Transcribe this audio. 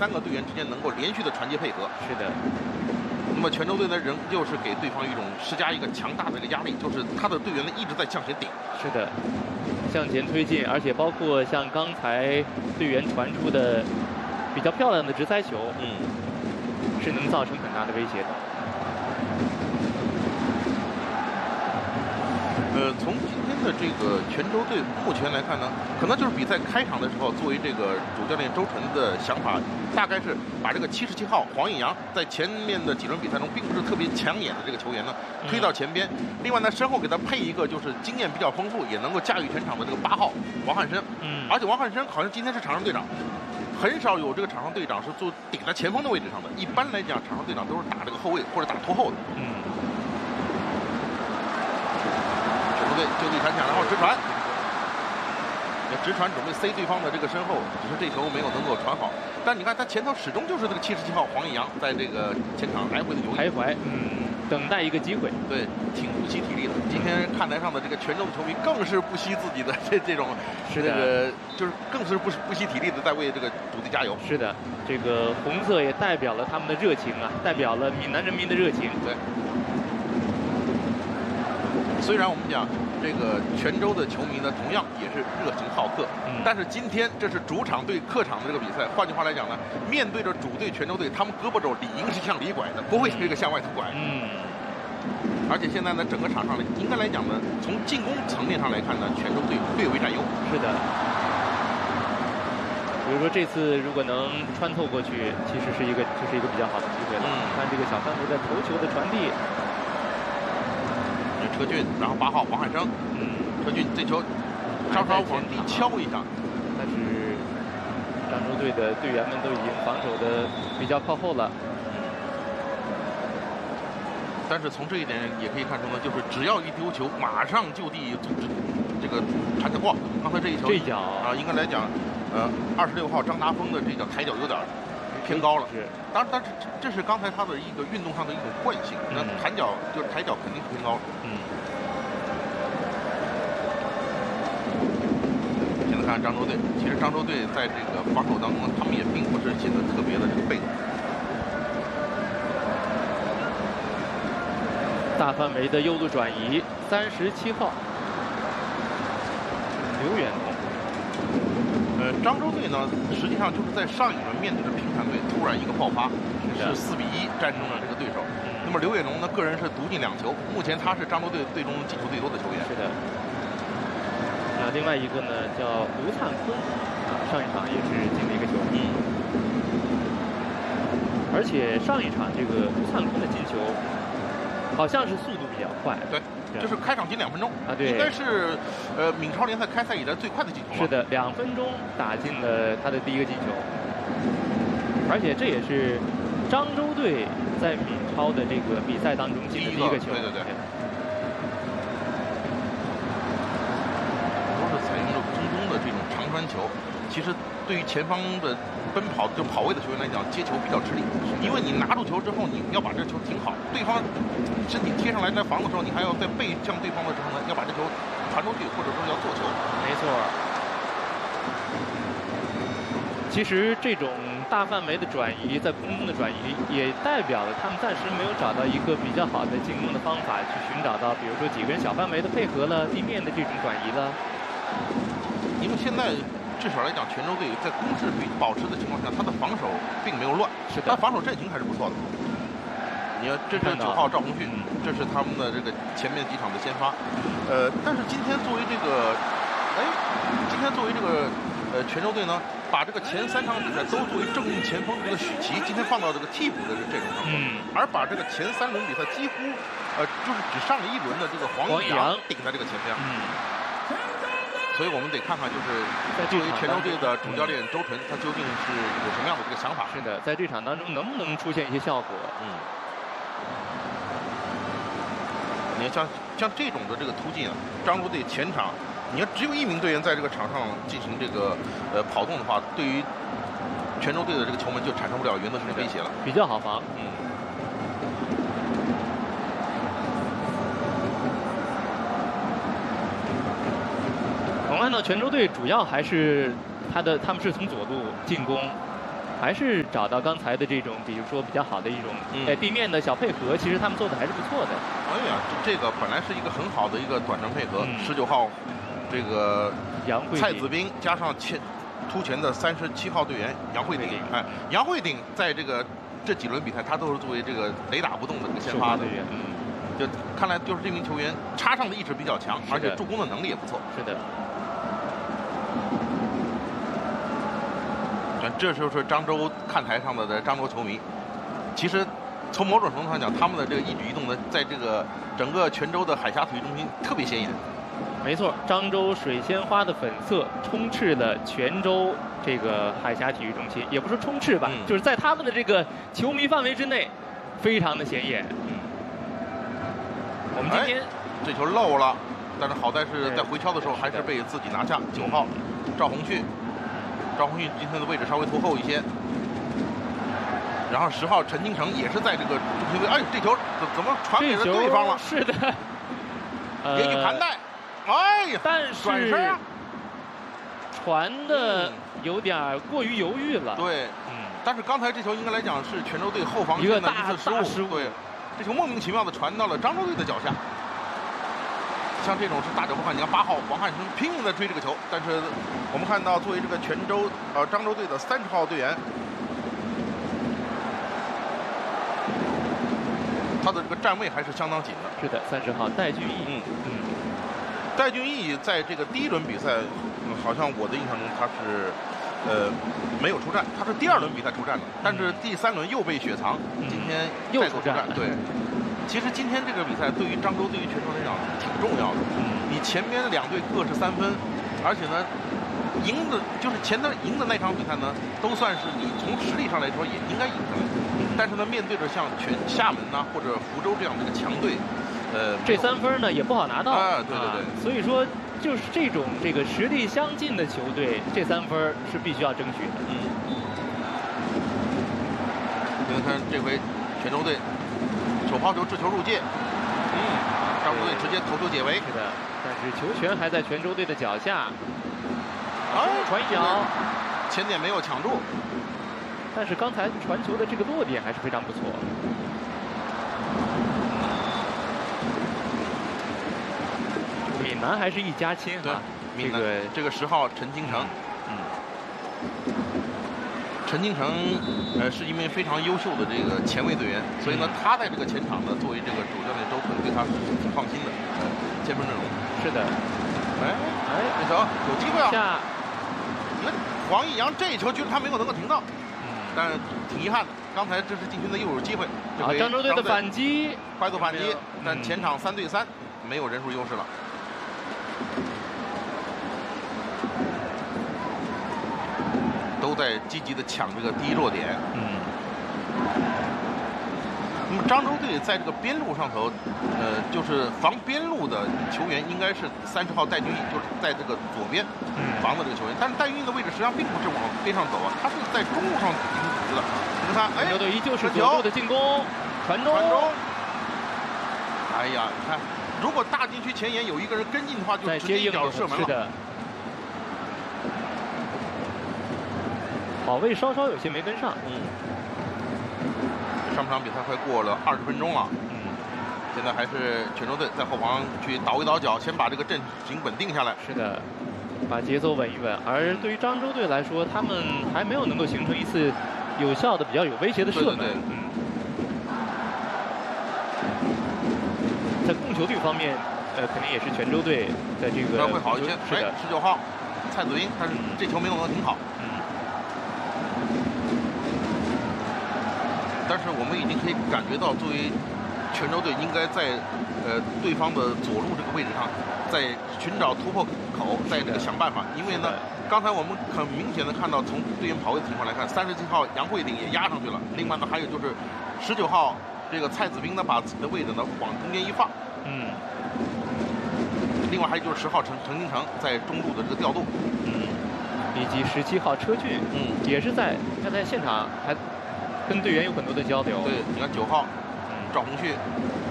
3个队员之间能够连续的传接配合。 是的。 那么泉州队呢，仍旧是给对方一种施加一个强大的这个压力，就是他的队员呢一直在向前顶。 是的，向前推进，而且包括像刚才队员传出的比较漂亮的直塞球，是能造成很大的威胁的。 从今天的这个泉州队目前来看呢，可能就是比赛开场的时候，作为这个主教练周晨的想法，大概是把这个77号黄义阳在前面的几轮比赛中并不是特别抢眼的这个球员呢推到前边，另外呢身后给他配一个就是经验比较丰富，也能够驾驭全场的这个8号王汉生。而且王汉生好像今天是场上队长。很少有这个场上队长是做顶在前锋的位置上的，一般来讲，场上队长都是打这个后卫或者打拖后的。泉州队就地传抢，然后直传，直传准备塞对方的这个身后，只是这球没有能够传好。但你看他前头始终就是这个77号黄义阳在这个前场来回的游徘徊，等待一个机会。 对，挺不惜体力的。今天看台上的这个泉州的球迷更是不惜自己的这种，这个就是更是不惜体力的在为这个主队加油。 是的，这个红色也代表了他们的热情啊，代表了闽南人民的热情。 对。虽然我们讲这个泉州的球迷呢，同样也是热情好客，但是今天这是主场对客场的这个比赛，换句话来讲呢，面对着主队泉州队，他们胳膊肘理应是向里拐的，不会这个向外头拐。而且现在呢，整个场上呢，应该来讲呢，从进攻层面上来看呢，泉州队略微占优。 是的。比如说这次如果能穿透过去，其实是一个比较好的机会了。看这个小范围的头球的传递。 车俊，然后8号黄汉生，车俊这球稍稍往地敲一下， 但是漳州队的队员们都已经防守的比较靠后了。 但是从这一点也可以看出呢，就是只要一丢球，马上就地组织这个传球。哇，刚才这一球， 这脚啊，应该来讲，26号张达峰的这脚抬脚有点偏高了。 是， 但是这是刚才他的一个运动上的一种惯性，那弹脚就是抬脚肯定是偏高了。现在看漳州队，其实漳州队在这个防守当中，他们也并不是显得特别的这个被动。 大范围的右路转移，37号刘远东。 漳州队呢，实际上就是在上一轮面对着平潭队，突然一个爆发，是4比1战胜了这个对手。那么刘远龙呢，个人是独进2球，目前他是漳州队队中进球最多的球员。 是的。另外一个呢叫吴灿坤，上一场也是进了一个球。而且上一场这个吴灿坤的进球，好像是速度比较快。 对。就是开场仅2分钟啊，对， 应该是闽超联赛开赛以来最快的进球。 是的，2分钟打进了他的第一个进球，而且这也是漳州队在闽超的这个比赛当中进的第一个球。 对。都是采用了中东的这种长传球，其实对于前方的奔跑就跑位的球员来讲，接球比较吃力，因为你拿住球之后，你要把这球停好，对方身体贴上来防的时候，你还要在背向对方的时候呢，要把这球传出去，或者说要做球。 没错。其实这种大范围的转移，在空中的转移，也代表了他们暂时没有找到一个比较好的进攻的方法，去寻找到，比如说几个人小范围的配合了，地面的这种转移了。 因为现在至少来讲，泉州队在攻势保持的情况下，他的防守并没有乱，他防守阵型还是不错的。你看，这是9号赵宏旭，这是他们的这个前面几场的先发。但是今天作为这个泉州队呢，把这个前3场比赛都作为正印前锋的这个许琪，今天放到这个替补的这种当中，而把这个前3轮比赛几乎就是只上了1轮的这个黄义阳顶在这个前边。所以我们得看看，就是作为泉州队的主教练周晨，他究竟是有什么样的这个想法。 是的，在这场当中能不能出现一些效果？ 你看像这种的这个突进啊，漳州队前场，你要只有1名队员在这个场上进行这个跑动的话，对于泉州队的这个球门就产生不了原则性的威胁了， 比较好防。我们看到泉州队主要还是他们是从左路进攻， 还是找到刚才的这种，比如说比较好的一种地面的小配合，其实他们做的还是不错的。 哎呀，这个本来是一个很好的一个短程配合，19号这个蔡子斌加上突前的37号队员杨慧鼎，哎，杨慧鼎在这几轮比赛他都是作为这个雷打不动的这个先发的，就看来就是这名球员插上的意识比较强，而且助攻的能力也不错。 是的。 这就是漳州看台上的漳州球迷，其实从某种程度上讲，他们的这个一举一动呢，在这个整个泉州的海峡体育中心特别显眼。 没错，漳州水仙花的粉色充斥了泉州这个海峡体育中心，也不是充斥吧，就是在他们的这个球迷范围之内，非常的显眼。我们今天这球漏了，但是好在是在回敲的时候还是被自己拿下。9号赵宏旭。赵宏旭今天的位置稍微拖后一些，然后10号陈金城也是在这个中心位。哎，这球怎么传给了对方了？ 是的， 连续盘带，哎呀， 但是转身传的有点过于犹豫了。 对，但是刚才这球应该来讲是泉州队后防线的一次失误。对，这球莫名其妙的传到了漳州队的脚下。像这种是大脚不看，你看8号王汉生拼命的追这个球，但是我们看到作为这个漳州队的30号队员，他的这个站位还是相当紧的。 是的，30号戴俊毅。 戴俊毅在这个第1轮比赛，好像我的印象中他是没有出战，他是第2轮比赛出战的，但是第3轮又被雪藏，今天再度出战。对。其实今天这个比赛对于漳州对于泉州来讲挺重要的。你前面2队各是3分，而且呢，前头赢的那场比赛呢，都算是你从实力上来说也应该赢下来。但是呢，面对着像厦门呐、或者福州这样的一个强队， 这3分呢也不好拿到。 对对对。 所以说，就是这种实力相近的球队，这3分是必须要争取的。 你看这回泉州队。手抛球掷球入界，漳州队直接头球解围。 是的，但是球权还在泉州队的脚下。传一脚， 前点没有抢住。 但是刚才传球的这个落点还是非常不错。闽南还是一家亲哈。 这个10号陈金城。陈金城是一名非常优秀的这个前卫队员，所以呢，他在这个前场呢，作为这个主教练周纯对他是挺放心的。前锋阵容。 是的。 这球有机会啊！ 下。 黄义阳这一球，觉得他没有能够停到，但是挺遗憾的。刚才这是进军的又有机会。 漳州队的反击， 快速反击，但前场3对3，没有人数优势了。都在积极的抢这个第1弱点。那么漳州队在这个边路上头，就是防边路的球员应该是30号戴俊毅，就是在这个左边防的这个球员。但是戴俊毅的位置实际上并不是往边上走啊，他是在中路上进行组织的。你看， 漳州队依旧是左路的进攻，传中。 哎呀，你看，如果大禁区前沿有一个人跟进的话，就直接一脚射门了。 是的。跑位稍稍有些没跟上。 上场比赛快过了20分钟了。现在还是泉州队在后防去倒一倒脚，先把这个阵型稳定下来。 是的，把节奏稳一稳。而对于漳州队来说，他们还没有能够形成一次有效的、比较有威胁的射门。 对。 在控球率方面，肯定也是泉州队的这个会好一些。 是的 ，19号蔡子斌，但是这球没有能挺好。但是我们已经可以感觉到，作为泉州队应该在对方的左路这个位置上，在寻找突破口，在这个想办法。因为呢，刚才我们很明显的看到，从队员跑位的情况来看，37号杨慧鼎也压上去了。另外呢，还有就是19号这个蔡子斌呢，把自己的位置呢往中间一放。另外还有就是10号陈金城在中路的这个调度。 以及17号车俊，也是在现场还跟队员有很多的交流。 对，你看9号赵宏旭